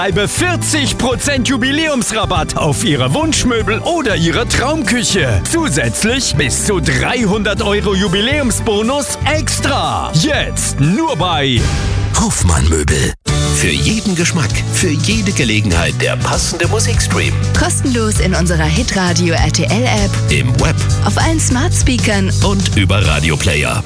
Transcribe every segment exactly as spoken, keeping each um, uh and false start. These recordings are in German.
Über vierzig Prozent Jubiläumsrabatt auf Ihre Wunschmöbel oder Ihre Traumküche. Zusätzlich bis zu dreihundert Euro Jubiläumsbonus extra. Jetzt nur bei Hofmann Möbel. Für jeden Geschmack, für jede Gelegenheit der passende Musikstream. Kostenlos in unserer Hitradio R T L App, Im Web, auf allen Smart Speakern und über Radioplayer.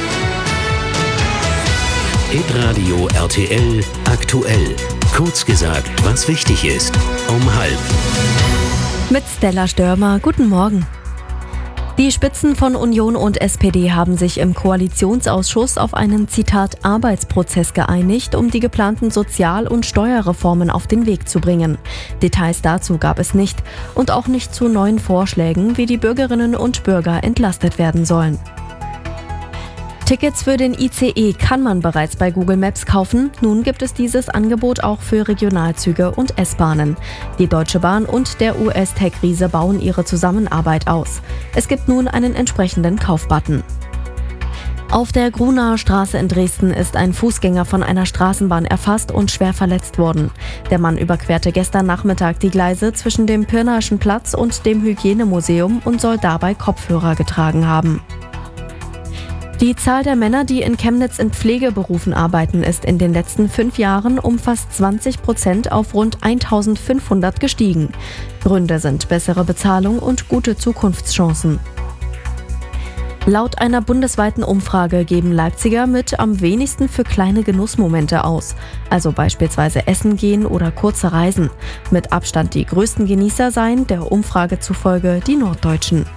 Hitradio R T L aktuell. Kurz gesagt, was wichtig ist. Um halb. Mit Stella Störmer, guten Morgen. Die Spitzen von Union und S P D haben sich im Koalitionsausschuss auf einen, Zitat, Arbeitsprozess geeinigt, um die geplanten Sozial- und Steuerreformen auf den Weg zu bringen. Details dazu gab es nicht und auch nicht zu neuen Vorschlägen, wie die Bürgerinnen und Bürger entlastet werden sollen. Tickets für den I C E kann man bereits bei Google Maps kaufen. Nun gibt es dieses Angebot auch für Regionalzüge und S-Bahnen. Die Deutsche Bahn und der U S-Tech-Riese bauen ihre Zusammenarbeit aus. Es gibt nun einen entsprechenden Kaufbutton. Auf der Grunaer Straße in Dresden ist ein Fußgänger von einer Straßenbahn erfasst und schwer verletzt worden. Der Mann überquerte gestern Nachmittag die Gleise zwischen dem Pirnaischen Platz und dem Hygienemuseum und soll dabei Kopfhörer getragen haben. Die Zahl der Männer, die in Chemnitz in Pflegeberufen arbeiten, ist in den letzten fünf Jahren um fast zwanzig Prozent auf rund eintausendfünfhundert gestiegen. Gründe sind bessere Bezahlung und gute Zukunftschancen. Laut einer bundesweiten Umfrage geben Leipziger mit am wenigsten für kleine Genussmomente aus, also beispielsweise Essen gehen oder kurze Reisen. Mit Abstand die größten Genießer seien der Umfrage zufolge die Norddeutschen.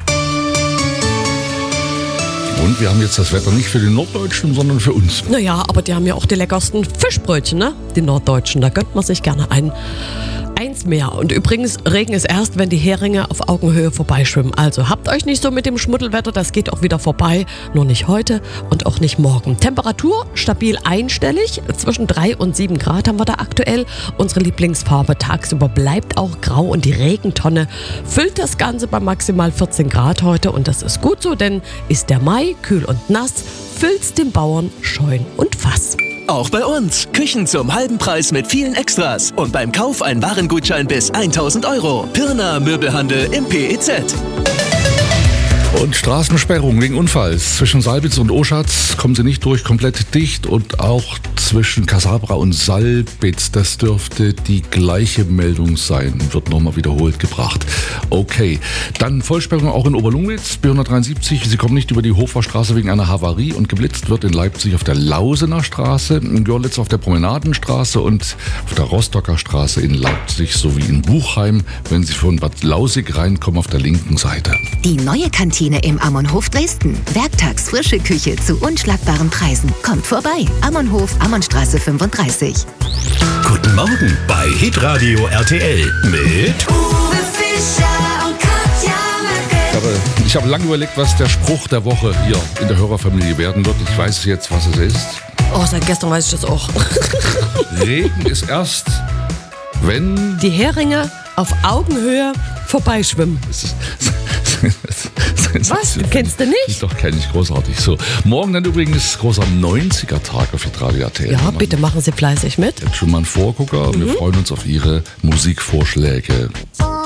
Und wir haben jetzt das Wetter nicht für die Norddeutschen, sondern für uns. Naja, aber die haben ja auch die leckersten Fischbrötchen, ne? Die Norddeutschen, da gönnt man sich gerne ein. Eins mehr. Und übrigens, Regen ist erst, wenn die Heringe auf Augenhöhe vorbeischwimmen. Also habt euch nicht so mit dem Schmuddelwetter, das geht auch wieder vorbei. Nur nicht heute und auch nicht morgen. Temperatur stabil einstellig. Zwischen drei und sieben Grad haben wir da aktuell. Unsere Lieblingsfarbe tagsüber bleibt auch grau und die Regentonne füllt das Ganze bei maximal vierzehn Grad heute. Und das ist gut so, denn ist der Mai kühl und nass, füllt's den Bauern Scheun und Fass. Auch bei uns. Küchen zum halben Preis mit vielen Extras. Und beim Kauf ein Warengutschein bis tausend Euro. Pirna Möbelhandel im P E Z. Und Straßensperrung wegen Unfalls. Zwischen Salbitz und Oschatz kommen sie nicht durch, komplett dicht. Und auch zwischen Casabra und Salbitz, das dürfte die gleiche Meldung sein. Wird nochmal wiederholt gebracht. Okay, dann Vollsperrung auch in Oberlungwitz, B hundertdreiundsiebzig. Sie kommen nicht über die Hoffahrstraße wegen einer Havarie und geblitzt wird in Leipzig auf der Lausener Straße, in Görlitz auf der Promenadenstraße und auf der Rostocker Straße in Leipzig sowie in Buchheim, wenn Sie von Bad Lausig reinkommen, auf der linken Seite. Die neue Kantine im Ammonhof Dresden. Werktags frische Küche zu unschlagbaren Preisen. Kommt vorbei. Ammonhof, Ammonstraße fünfunddreißig. Guten Morgen bei Hitradio R T L mit Uwe Fischer und Katja Ich habe, ich habe lange überlegt, was der Spruch der Woche hier in der Hörerfamilie werden wird. Ich weiß jetzt, was es ist. Oh, seit gestern weiß ich das auch. Regen ist erst, wenn... Die Heringe auf Augenhöhe vorbeischwimmen. Was? Du kennst du nicht? Doch, kenne ich, großartig. So, morgen dann übrigens großer neunziger-Tag auf Hitradio R T L. Ja, bitte machen Sie fleißig mit. Jetzt schon mal ein Vorgucker. Mhm. Wir freuen uns auf Ihre Musikvorschläge.